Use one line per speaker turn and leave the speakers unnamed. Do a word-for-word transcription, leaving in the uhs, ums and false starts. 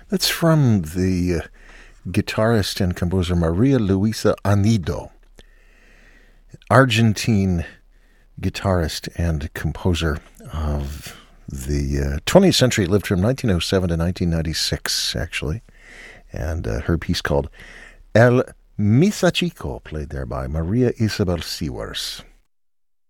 That's from the uh, guitarist and composer Maria Luisa Anido, Argentine guitarist and composer of the uh, twentieth century. Lived from nineteen oh seven to nineteen ninety-six, actually. And uh, her piece called El Misachico, played there by Maria Isabel Sewers.